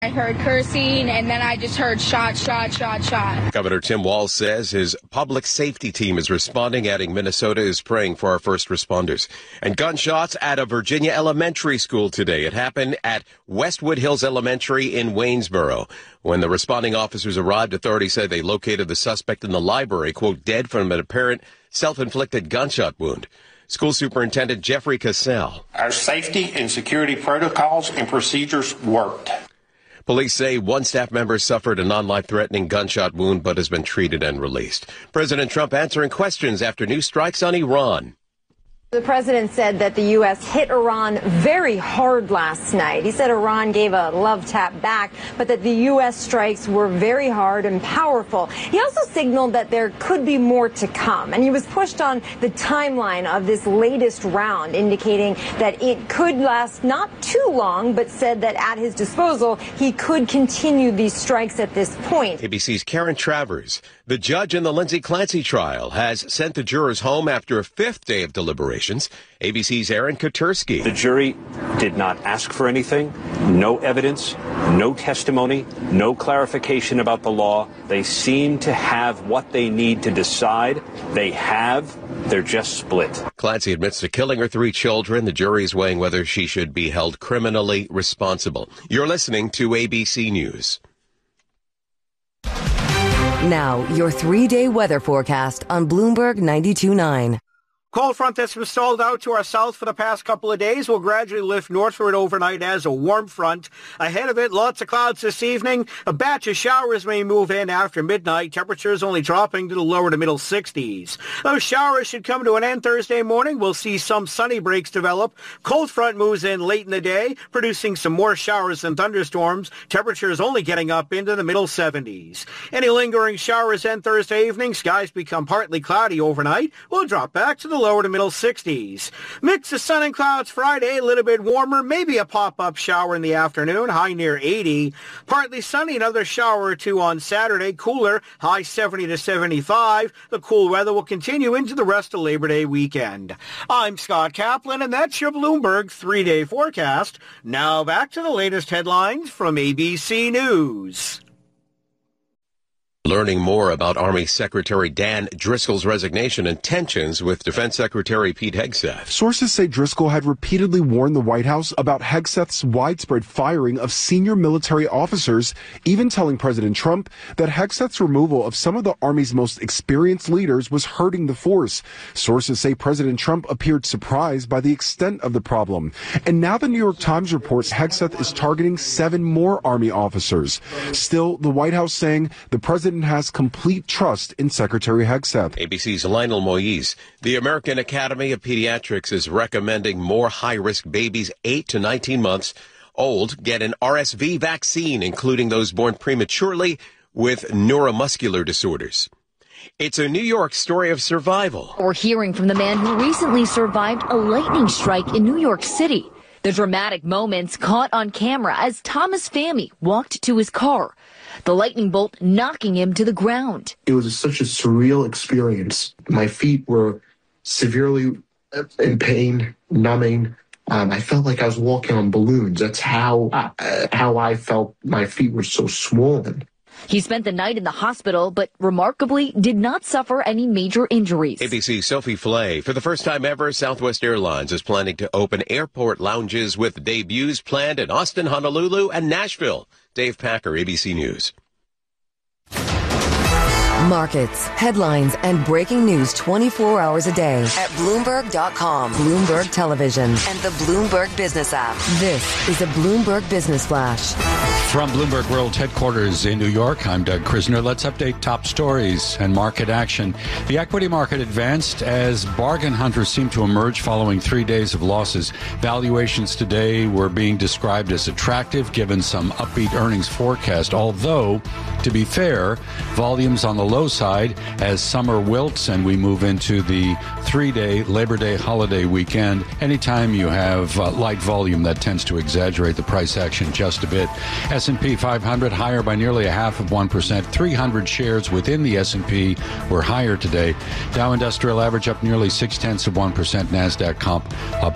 I heard cursing, and then I just heard shot, shot, shot, shot. Governor Tim Walz says his public safety team is responding, adding Minnesota is praying for our first responders. And gunshots at a Virginia elementary school today. It happened at Westwood Hills Elementary in Waynesboro. When the responding officers arrived, authorities said they located the suspect in the library, quote, dead from an apparent self-inflicted gunshot wound. School Superintendent Jeffrey Cassell. Our safety and security protocols and procedures worked. Police say one staff member suffered a non-life-threatening gunshot wound but has been treated and released. President Trump answering questions after new strikes on Iran. The president said that the U.S. hit Iran very hard last night. He said Iran gave a love tap back, but that the U.S. strikes were very hard and powerful. He also signaled that there could be more to come, and he was pushed on the timeline of this latest round, indicating that it could last not too long, but said that at his disposal, he could continue these strikes at this point. ABC's Karen Travers. The judge in the Lindsay Clancy trial has sent the jurors home after a fifth day of deliberations. ABC's Aaron Katersky. The jury did not ask for anything, no evidence, no testimony, no clarification about the law. They seem to have what they need to decide. They have. They're just split. Clancy admits to killing her 3 children. The jury is weighing whether she should be held criminally responsible. You're listening to ABC News. Now, your 3-day weather forecast on Bloomberg 92.9. Cold front that's been stalled out to our south for the past couple of days will gradually lift northward overnight as a warm front. Ahead of it, lots of clouds this evening. A batch of showers may move in after midnight. Temperatures only dropping to the lower to middle 60s. Those showers should come to an end Thursday morning. We'll see some sunny breaks develop. Cold front moves in late in the day, producing some more showers and thunderstorms. Temperatures only getting up into the middle 70s. Any lingering showers end Thursday evening. Skies become partly cloudy overnight. We'll drop back to the lower to middle 60s. Mix of sun and clouds Friday, a little bit warmer, maybe a pop-up shower in the afternoon, high near 80. Partly sunny, another shower or two on Saturday, cooler, high 70 to 75. The cool weather will continue into the rest of Labor Day weekend. I'm Scott Kaplan, and that's your Bloomberg 3-day forecast. Now back to the latest headlines from ABC News. Learning more about Army Secretary Dan Driscoll's resignation and tensions with Defense Secretary Pete Hegseth. Sources say Driscoll had repeatedly warned the White House about Hegseth's widespread firing of senior military officers, even telling President Trump that Hegseth's removal of some of the Army's most experienced leaders was hurting the force. Sources say President Trump appeared surprised by the extent of the problem. And now the New York Times reports Hegseth is targeting 7 more Army officers. Still, the White House saying the president has complete trust in Secretary Hegseth. ABC's Lionel Moise. The American Academy of Pediatrics is recommending more high-risk babies 8 to 19 months old get an RSV vaccine, including those born prematurely with neuromuscular disorders. It's a New York story of survival. We're hearing from the man who recently survived a lightning strike in New York City. The dramatic moments caught on camera as Thomas Fammy walked to his car, the lightning bolt knocking him to the ground. It was such a surreal experience. My feet were severely in pain, numbing. I felt like I was walking on balloons. That's how I felt. My feet were so swollen. He spent the night in the hospital, but remarkably did not suffer any major injuries. ABC's Sophie Flay. For the first time ever, Southwest Airlines is planning to open airport lounges with debuts planned in Austin, Honolulu, and Nashville. Dave Packer, ABC News. Markets, headlines, and breaking news 24 hours a day at Bloomberg.com, Bloomberg Television, and the Bloomberg Business app. This is a Bloomberg Business Flash. From Bloomberg World Headquarters in New York, I'm Doug Krisner. Let's update top stories and market action. The equity market advanced as bargain hunters seem to emerge following 3 days of losses. Valuations today were being described as attractive given some upbeat earnings forecast, although, to be fair, volumes on the low side as summer wilts and we move into the 3-day Labor Day holiday weekend. Anytime you have light volume, that tends to exaggerate the price action just a bit. S&P 500 higher by nearly 0.5%. 300 shares within the S&P were higher today. Dow Industrial Average up nearly 0.6%. NASDAQ comp up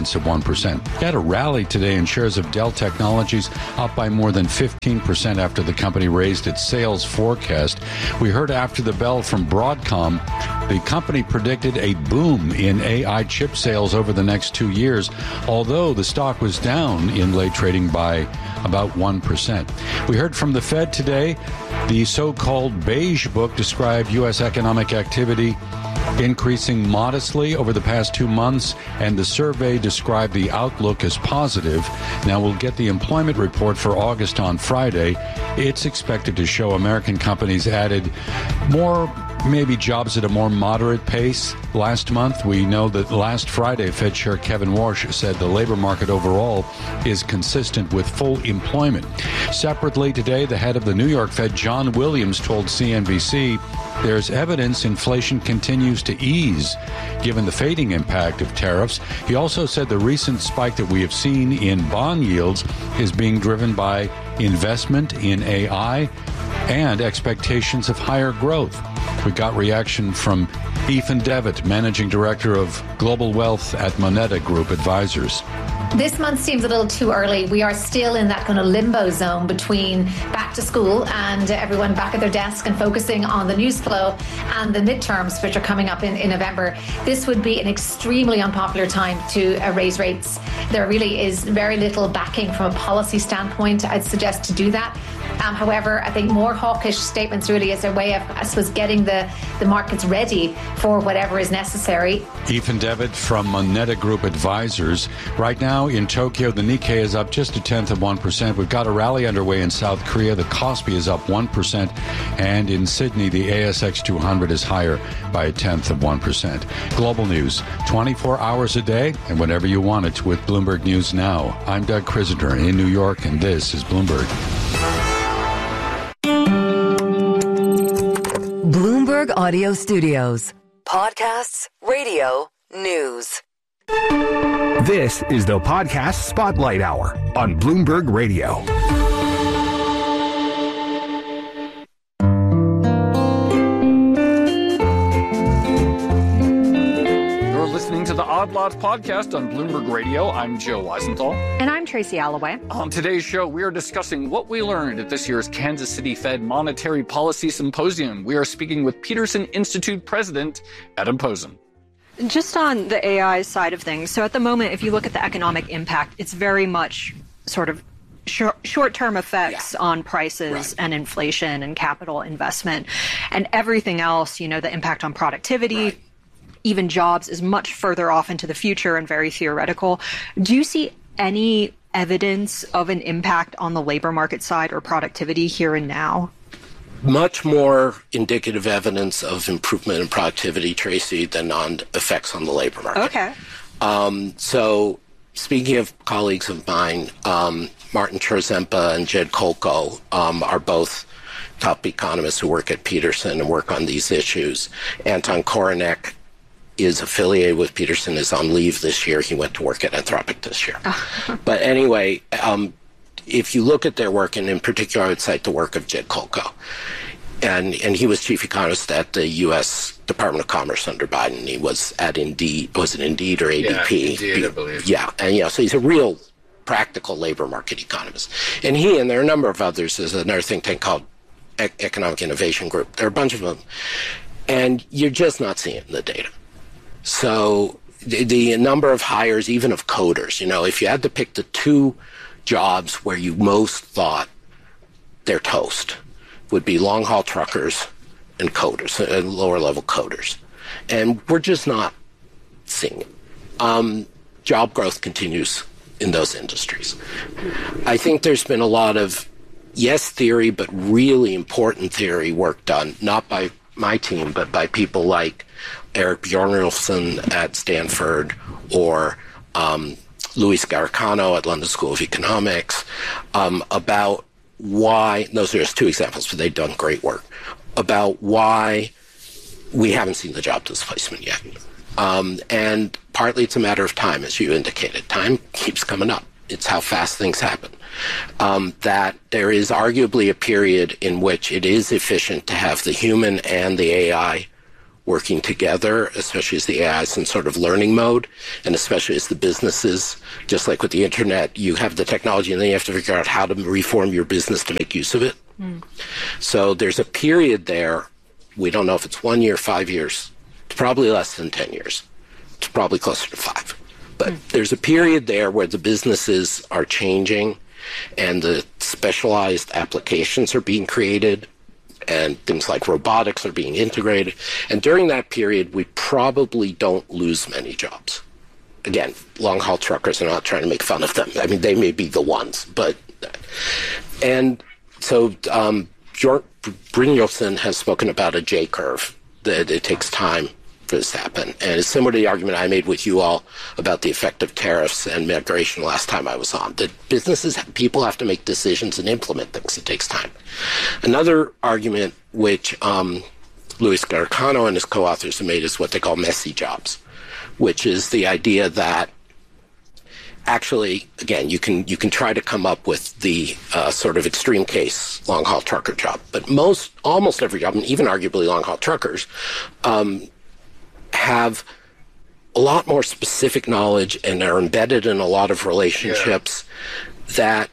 0.4%. Had a rally today in shares of Dell Technologies, up by more than 15% after the company raised its sales forecast. We heard after the bell from Broadcom, the company predicted a boom in AI chip sales over the next 2 years, although the stock was down in late trading by about 1%. We heard from the Fed today. The so-called Beige Book described U.S. economic activity increasing modestly over the past 2 months, and the survey described the outlook as positive. Now, we'll get the employment report for August on Friday. It's expected to show American companies added more, maybe jobs at a more moderate pace. Last month, we know that last Friday, Fed Chair Kevin Warsh said the labor market overall is consistent with full employment. Separately today, the head of the New York Fed, John Williams, told CNBC there's evidence inflation continues to ease given the fading impact of tariffs. He also said the recent spike that we have seen in bond yields is being driven by investment in AI and expectations of higher growth. We got reaction from Ethan Devitt, Managing Director of Global Wealth at Moneta Group Advisors. This month seems a little too early. We are still in that kind of limbo zone between back to school and everyone back at their desk and focusing on the news flow and the midterms, which are coming up in November. This would be an extremely unpopular time to raise rates. There really is very little backing from a policy standpoint, I'd suggest, to do that. However, I think more hawkish statements really is a way of, I suppose, getting the markets ready for whatever is necessary. Ethan Devitt from Moneta Group Advisors. Right now in Tokyo, the Nikkei is up just 0.1%. We've got a rally underway in South Korea. The Kospi is up 1%. And in Sydney, the ASX 200 is higher by 0.1%. Global news, 24 hours a day and whenever you want it with Bloomberg News Now. I'm Doug Krisner in New York, and this is Bloomberg. Bloomberg Audio Studios. Podcasts, radio, news. This is the Podcast Spotlight Hour on Bloomberg Radio. You're listening to the Odd Lots podcast on Bloomberg Radio. I'm Joe Weisenthal. And I'm Tracy Alloway. On today's show, we are discussing what we learned at this year's Kansas City Fed Monetary Policy Symposium. We are speaking with Peterson Institute President Adam Posen. Just on the AI side of things, so at the moment, if you look at the economic impact, it's very much sort of short-term effects on prices and inflation and capital investment. And everything else, you know, the impact on productivity, even jobs, is much further off into the future and very theoretical. Do you see any evidence of an impact on the labor market side or productivity here and now? Much more indicative evidence of improvement in productivity, Tracy, than on effects on the labor market. Okay. So speaking of colleagues of mine, Martin Trzempa and Jed Kolko are both top economists who work at Peterson and work on these issues. Anton Koronek is affiliated with Peterson, is on leave this year. He went to work at Anthropic this year. But anyway, if you look at their work, and in particular I would cite the work of Jed Kolko, and he was chief economist at the U.S. Department of Commerce under Biden. He was at Indeed, was it Indeed or ADP? Yeah, Indeed, I believe. Yeah, and so he's a real practical labor market economist. And he, and there are a number of others, there's another think tank called Economic Innovation Group. There are a bunch of them. And you're just not seeing it in the data. So the number of hires, even of coders, if you had to pick the two jobs where you most thought they're toast, would be long-haul truckers and coders, and lower-level coders. And we're just not seeing it. Job growth continues in those industries. I think there's been a lot of, yes, theory, but really important theory work done, not by my team, but by people like Eric Bjornolfsson at Stanford or Luis Garicano at London School of Economics, about why, those are just two examples, but they've done great work, about why we haven't seen the job displacement yet. And partly it's a matter of time, as you indicated. Time keeps coming up. It's how fast things happen. That there is arguably a period in which it is efficient to have the human and the AI working together, especially as the AI is in sort of learning mode, and especially as the businesses, just like with the internet, you have the technology and then you have to figure out how to reform your business to make use of it. So there's a period there. We don't know if it's 1 year, 5 years. It's probably less than 10 years. It's probably closer to 5. But there's a period there where the businesses are changing and the specialized applications are being created and things like robotics are being integrated. And during that period, we probably don't lose many jobs. Again, long-haul truckers, are not trying to make fun of them. I mean, they may be the ones, but... And so Björn Brynjolfsson has spoken about a J-curve, that it takes time for this to happen. And it's similar to the argument I made with you all about the effect of tariffs and migration last time I was on. That people have to make decisions and implement things. It takes time. Another argument which Luis Garicano and his co-authors have made is what they call messy jobs, which is the idea that actually, again, you can try to come up with the sort of extreme case long-haul trucker job, but almost every job, and even arguably long-haul truckers, have a lot more specific knowledge and are embedded in a lot of relationships that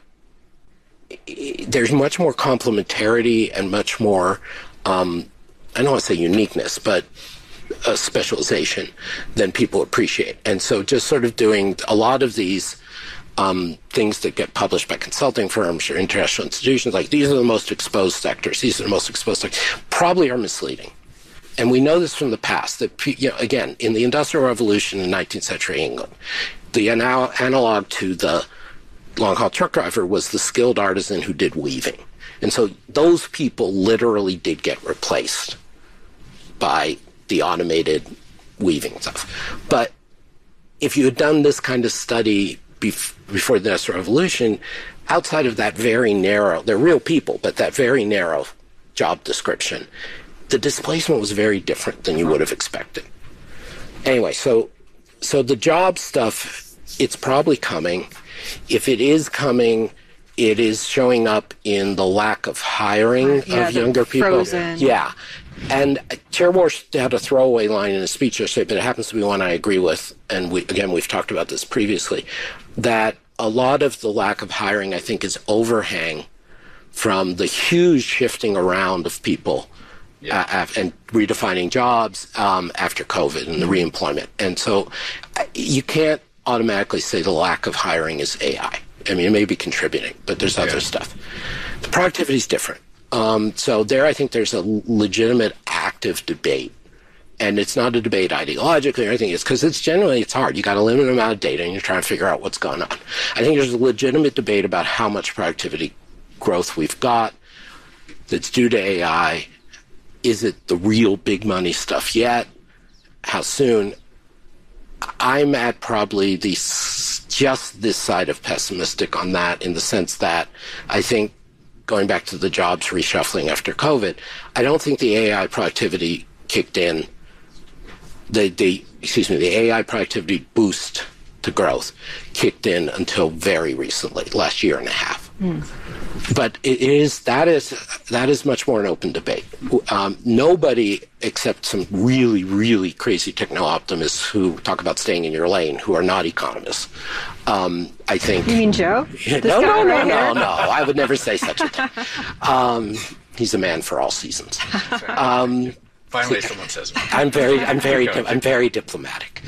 there's much more complementarity and much more, I don't want to say uniqueness, but specialization than people appreciate. And so just sort of doing a lot of these things that get published by consulting firms or international institutions, like these are the most exposed sectors, probably are misleading. And we know this from the past, that, again, in the Industrial Revolution in 19th century England, the analog to the long-haul truck driver was the skilled artisan who did weaving. And so those people literally did get replaced by the automated weaving stuff. But if you had done this kind of study before the Industrial Revolution, outside of that very narrow, they're real people, but that very narrow job description, the displacement was very different than you would have expected. Anyway, so the job stuff, it's probably coming. If it is coming, it is showing up in the lack of hiring of younger people. Frozen. Yeah. And Chair Warsh had a throwaway line in his speech yesterday, but it happens to be one I agree with, and we've talked about this previously, that a lot of the lack of hiring, I think, is overhang from the huge shifting around of people and redefining jobs after COVID and the reemployment. And so you can't automatically say the lack of hiring is AI. I mean, it may be contributing, but there's other stuff. The productivity is different. So there, I think there's a legitimate active debate. And it's not a debate ideologically or anything. It's because it's hard. You got a limited amount of data and you're trying to figure out what's going on. I think there's a legitimate debate about how much productivity growth we've got that's due to AI. Is it the real big money stuff yet? How soon? I'm at probably just this side of pessimistic on that, in the sense that I think, going back to the jobs reshuffling after COVID, I don't think the AI productivity kicked in. The AI productivity boost to growth kicked in until very recently, last year and a half. But that is much more an open debate. Nobody except some really, really crazy techno-optimists who talk about staying in your lane, who are not economists. I think. You mean Joe? No. I would never say such a thing. He's a man for all seasons. Finally, someone says it. I'm very diplomatic.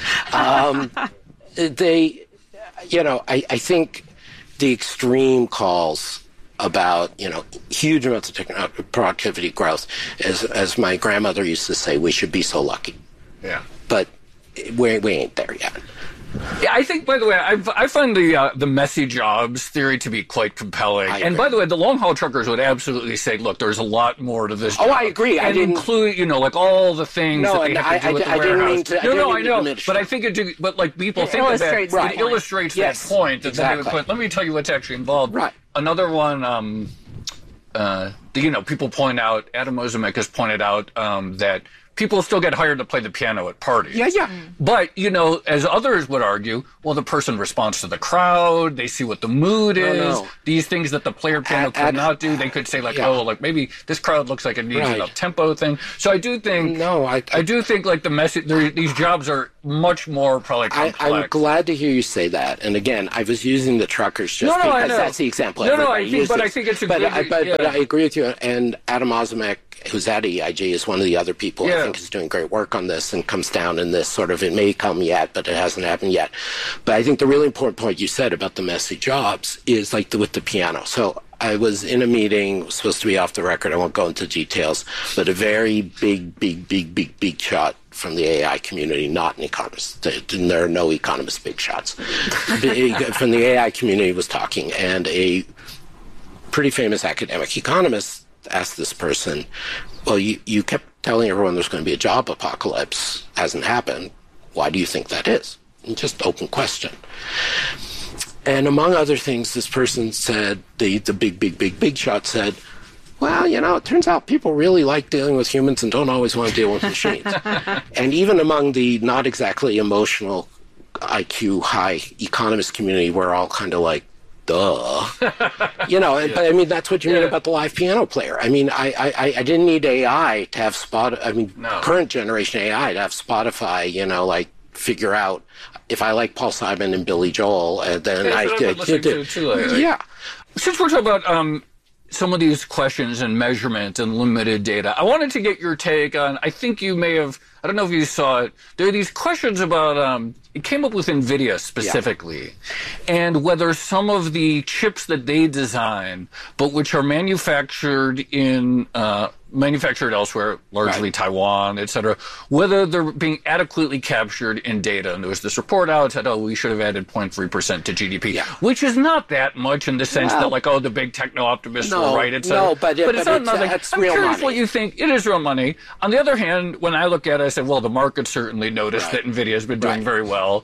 I think the extreme calls about, huge amounts of productivity growth, as my grandmother used to say, we should be so lucky. Yeah. But we ain't there yet. Yeah, I think, by the way, I find the messy jobs theory to be quite compelling. And by the way, the long-haul truckers would absolutely say, look, there's a lot more to this job. Oh, I agree. And include, like all the things that they have to do with the warehouse. I know. But I think people think of that. It illustrates that point. That they would put. Let me tell you what's actually involved. Right. Another one, people point out, Adam Ozimek has pointed out that people still get hired to play the piano at parties. Yeah. But, as others would argue, well, the person responds to the crowd. They see what the mood is. No. These things that the player piano could not do. They could say, maybe this crowd looks like it needs an up-tempo thing. So I do think, I do think like the message, these jobs are much more probably complex. I'm glad to hear you say that. And again, I was using the truckers just because that's the example. I think it's a good But I agree with you. And Adam Ozimek, who's at EIG, is one of the other people I think is doing great work on this and comes down in this sort of, it may come yet, but it hasn't happened yet. But I think the really important point you said about the messy jobs is like with the piano. So I was in a meeting, supposed to be off the record, I won't go into details, but a very big shot from the AI community, not an economist. There are no economist big shots. From the AI community was talking, and a pretty famous academic economist asked this person, well, you kept telling everyone there's going to be a job apocalypse. Hasn't happened. Why do you think that is? And just open question. And among other things, this person said, the big shot said, well, it turns out people really like dealing with humans and don't always want to deal with machines. And even among the not exactly emotional IQ high economist community, we're all kind of like, duh. But I mean, that's what you mean about the live piano player. I mean, I didn't need AI to have current generation AI to have Spotify, figure out if I like Paul Simon and Billy Joel, and then I did. Yeah. Since we're talking about some of these questions and measurement and limited data, I wanted to get your take on, I think you may have, I don't know if you saw it, there are these questions about, it came up with NVIDIA specifically, and whether some of the chips that they design, but which are manufactured elsewhere, largely Taiwan, et cetera, whether they're being adequately captured in data. And there was this report out that said, we should have added 0.3% to GDP, which is not that much in the sense that, the big techno-optimists were right, et cetera. But it's not nothing. I'm curious what you think. It is real money. On the other hand, when I look at it, I said, well, the market certainly noticed that NVIDIA has been doing very well.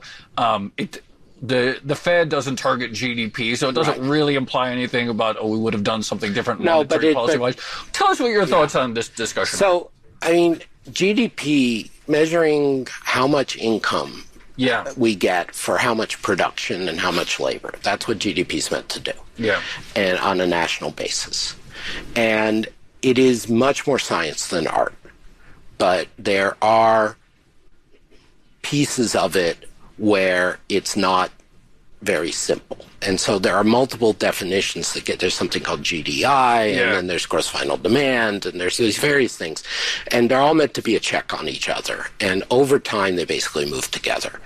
The Fed doesn't target GDP, so it doesn't really imply anything about, we would have done something different monetary policy-wise. Tell us what your thoughts on this discussion are. So, I mean, GDP, measuring how much income we get for how much production and how much labor. That's what GDP is meant to do. Yeah. And on a national basis. And it is much more science than art. But there are pieces of it where it's not very simple. And so there are multiple definitions that there's something called GDI, and then there's gross final demand, and there's these various things. And they're all meant to be a check on each other. And over time, they basically move together.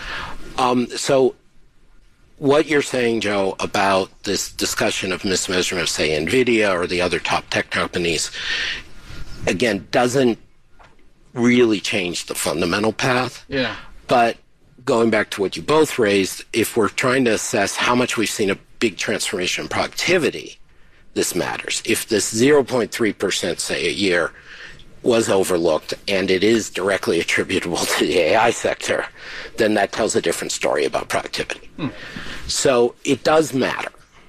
So what you're saying, Joe, about this discussion of mismeasurement of, say, NVIDIA or the other top tech companies, again, doesn't really change the fundamental path. Yeah. But going back to what you both raised, if we're trying to assess how much we've seen a big transformation in productivity, this matters. If this 0.3%, say, a year was overlooked and it is directly attributable to the AI sector, then that tells a different story about productivity. So it does matter.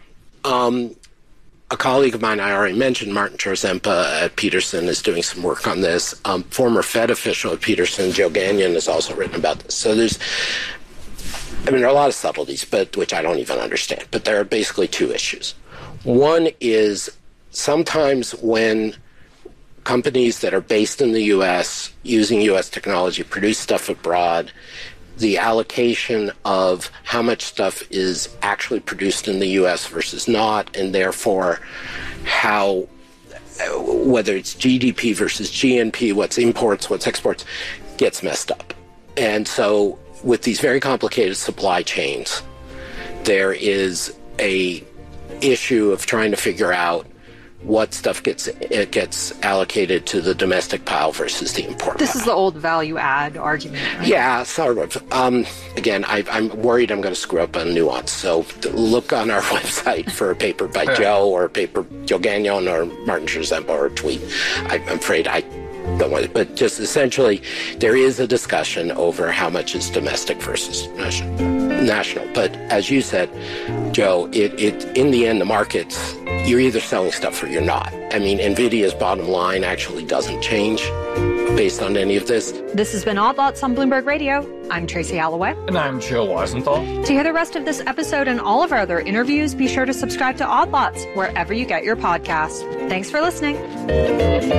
A colleague of mine, I already mentioned, Martin Czerempa at Peterson, is doing some work on this. Former Fed official at Peterson, Joe Gagnon, has also written about this. So there are a lot of subtleties, which I don't even understand. But there are basically two issues. One is sometimes when companies that are based in the U.S., using U.S. technology, produce stuff abroad, the allocation of how much stuff is actually produced in the U.S. versus not, and therefore whether it's GDP versus GNP, what's imports, what's exports, gets messed up. And so with these very complicated supply chains, there is a issue of trying to figure out what stuff gets allocated to the domestic pile versus the import This pile. is the old value add argument, right? Yeah, sort of. Again, I'm worried I'm going to screw up on nuance. So look on our website for a paper by Joe or a paper Joe Gagnon or Martin Czerempa or a tweet. I'm afraid don't want it. But just essentially, there is a discussion over how much is domestic versus national. But as you said, Joe, it in the end, the markets, you're either selling stuff or you're not. I mean, NVIDIA's bottom line actually doesn't change based on any of this. This has been Odd Lots on Bloomberg Radio. I'm Tracy Alloway. And I'm Joe Weisenthal. To hear the rest of this episode and all of our other interviews, be sure to subscribe to Odd Lots wherever you get your podcasts. Thanks for listening.